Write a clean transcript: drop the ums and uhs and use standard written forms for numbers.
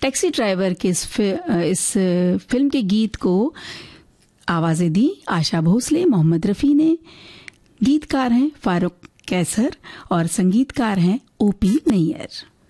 Taxi driver के इस film के गीत को आवाजें दी आशा भोसले, मोहम्मद रफ़ी ने। गीतकार हैं फारूक कैसर और संगीतकार हैं ओपी नैयर।